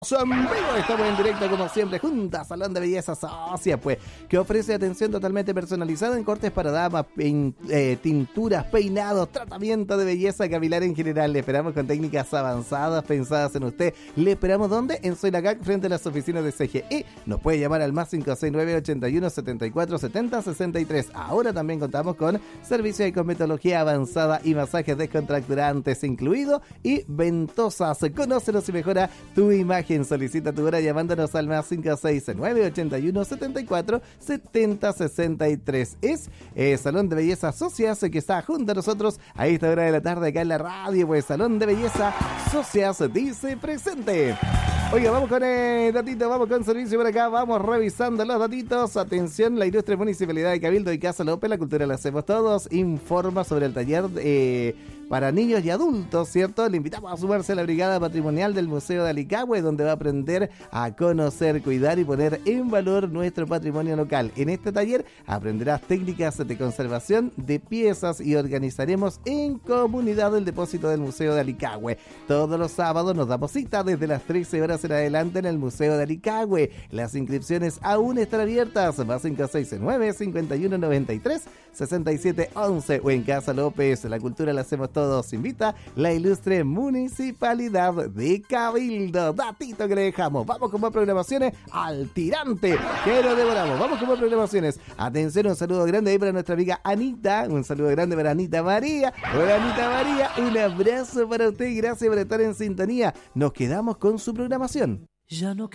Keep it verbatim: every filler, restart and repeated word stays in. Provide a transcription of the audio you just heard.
En vivo, estamos en directo como siempre junto a Salón de Belleza Socia, pues, que ofrece atención totalmente personalizada en cortes para damas, pein, eh, tinturas, peinados, tratamiento de belleza capilar en general. Le esperamos con técnicas avanzadas pensadas en usted. Le esperamos ¿dónde? En Soylacac, frente a las oficinas de C G E. Nos puede llamar al más cinco seis nueve, ochenta y uno, setenta y cuatro, setenta, sesenta y tres. Ahora también contamos con servicios de cosmetología avanzada y masajes descontracturantes incluido y ventosas. Conócenos y mejora tu imagen. Solicita tu hora llamándonos al más cinco seis nueve, ochenta y uno, setenta y cuatro, setenta, sesenta y tres. Es eh, Salón de Belleza Socias, que está junto a nosotros a esta hora de la tarde acá en la radio. Pues Salón de Belleza Socias dice presente. Oiga, vamos con el datito, vamos con servicio por acá, vamos revisando los datitos. Atención, la Ilustre Municipalidad de Cabildo y Casa López, la cultura la hacemos todos, informa sobre el taller eh, para niños y adultos, ¿cierto? Le invitamos a sumarse a la Brigada Patrimonial del Museo de Alicagüe, donde va a aprender a conocer, cuidar y poner en valor nuestro patrimonio local. En este taller aprenderás técnicas de conservación de piezas y organizaremos en comunidad el depósito del Museo de Alicagüe. Todos los sábados nos damos cita desde las trece horas en adelante en el Museo de Alicagüe. Las inscripciones aún están abiertas. Más cinco seis nueve, cincuenta y uno, noventa y tres, sesenta y siete, once o en Casa López. La cultura la hacemos todos. Invita la Ilustre Municipalidad de Cabildo. Datito que le dejamos. Vamos con más programaciones al tirante. Que lo devoramos. Vamos con más programaciones. Atención, un saludo grande ahí para nuestra amiga Anita. Un saludo grande para Anita María. Hola Anita María. Un abrazo para usted. Gracias por estar en sintonía. Nos quedamos con su programación. Ya no